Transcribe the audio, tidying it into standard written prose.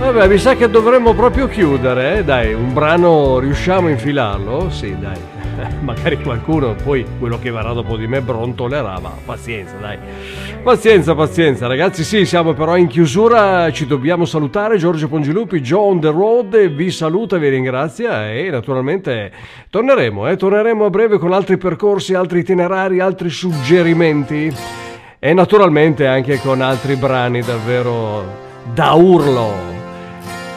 Vabbè, mi sa che dovremmo proprio chiudere, Dai, un brano riusciamo a infilarlo? Sì, dai. Magari qualcuno poi, quello che verrà dopo di me, brontolerà, ma pazienza, dai. Pazienza, ragazzi. Sì, siamo però in chiusura, ci dobbiamo salutare. Giorgio Pongilupi, Joe on the road, vi saluta e vi ringrazia e naturalmente torneremo a breve con altri percorsi, altri itinerari, altri suggerimenti e naturalmente anche con altri brani davvero da urlo.